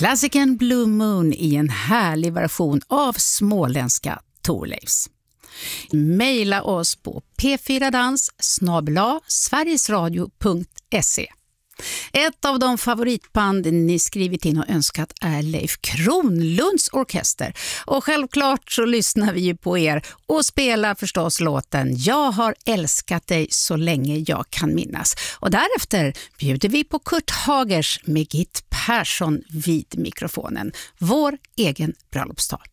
Klassikern Blue Moon i en härlig version av småländska Thorleifs. Maila oss på p4dans@sverigesradio.se. Ett av de favoritband ni skrivit in och önskat är Leif Kronlunds orkester. Och självklart så lyssnar vi ju på er och spelar förstås låten Jag har älskat dig så länge jag kan minnas. Och därefter bjuder vi på Kurt Hagers med Git Persson vid mikrofonen. Vår egen bröllopstal.